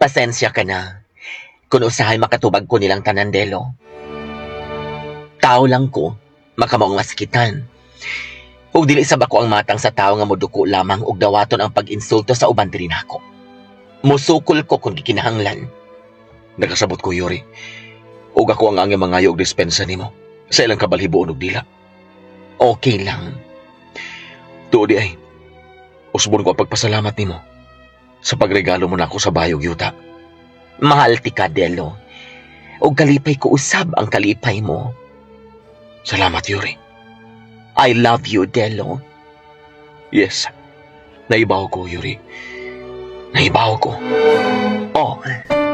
Pasensya ka na. Kung usahay makatubag ko nilang tanan, Delo. Tao lang ko, makamaong maskitan. Ug dili sa bako ang matang sa tao nga moduko lamang ug dawaton ang pag-insulto sa uban diri nako. Musukol ko kung gikinahanglan. Nakasabot ko, Yuri. Ug ako ang angay mangayo og dispensa nimo. Sa ilang kabalhiboon og dila. Okay lang. Tuodi ay, usbon ko ang pagpasalamat nimo sa pagregalo mo na ako sa bayog yuta. Mahal ti ka, Delo. Ug kalipay ko usab ang kalipay mo. Salamat, Yuri. I love you, Delo. Yes. Naibaw ko, Yuri. Naibaw ko. Oh,